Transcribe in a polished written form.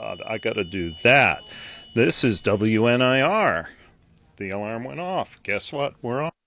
God, I got to do that. This is WNIR. The alarm went off. Guess what? We're on.